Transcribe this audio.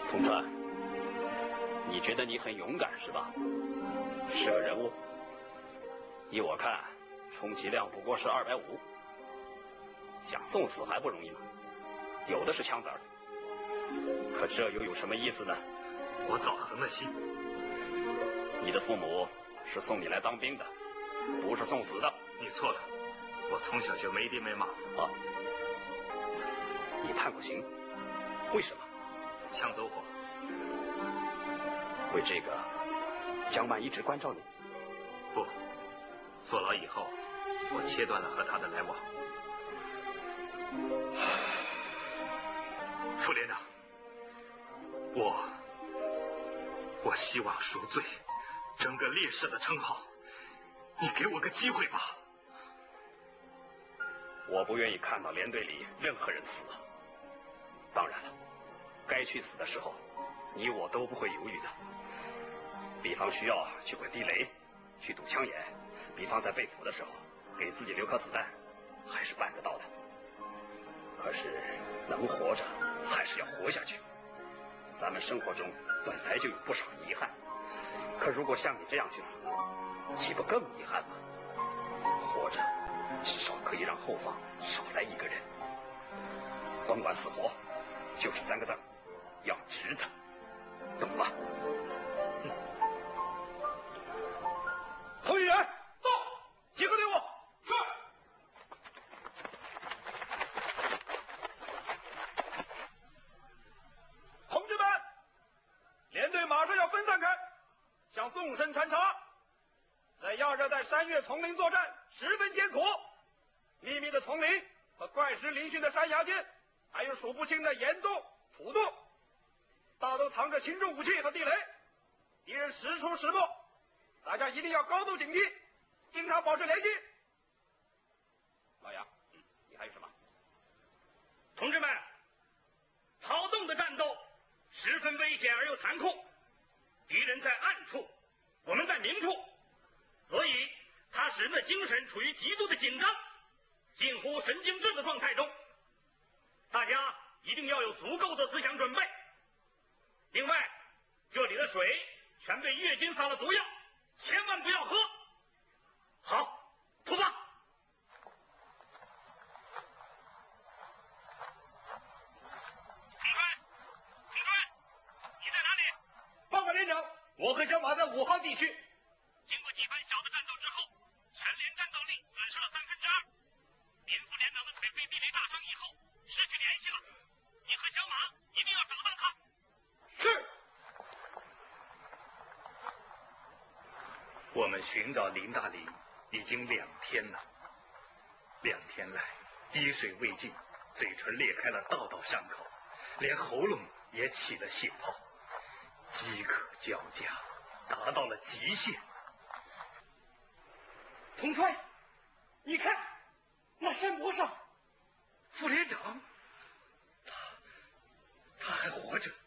同川，你觉得你很勇敢是吧？是个人物。依我看，充其量不过是250，想送死还不容易吗？有的是枪子儿。可这又有什么意思呢？ 我早横了心。 你的父母是送你来当兵的，不是送死的。 你错了，我从小就没爹没妈。 啊，你判过刑？为什么？ 枪走火。 为这个，江曼一直关照你？ 不，坐牢以后，我切断了和他的来往。副连长，我希望赎罪，争个烈士的称号。你给我个机会吧。 我不愿意看到连队里任何人死。当然了，该去死的时候，你我都不会犹豫的。比方需要去滚地雷，去堵枪眼，比方在被俘的时候给自己留颗子弹，还是办得到的。可是能活着还是要活下去。咱们生活中本来就有不少遗憾，可如果像你这样去死，岂不更遗憾吗？活着至少可以让后方少来一个人。甭管死活，就是3个字，要值得，懂吗？ 同一人到，集合队伍。是。同志们，连队马上要分散开，向纵深穿插。在亚热带山岳丛林作战十分艰苦，密密的丛林和怪石嶙峋的山崖间，还有数不清的岩洞、土洞，大都藏着轻重武器和地雷，敌人时出时没，大家一定要高度警惕，经常保持联系。老杨，你还有什么？ 同志们，草洞的战斗十分危险而又残酷，敌人在暗处，我们在明处，所以他使人的精神处于极度的紧张，近乎神经质的状态中。大家一定要有足够的思想准备。另外，这里的水全被越军撒了毒药，千万不要喝。好，出发。同川，你在哪里？ 报告连长，我和小马在5号地区。 经过几番小的战斗之后，全连战斗力损失了2/3。林副连长的腿被地雷炸伤以后，失去联系了。你和小马一定要找到他。 是。 我们寻找林大林已经2天了，2天来滴水未进，嘴唇裂开了道道伤口，连喉咙也起了血泡，饥渴交加，达到了极限。 同川，你看，那山坡上， 副连长，他还活着。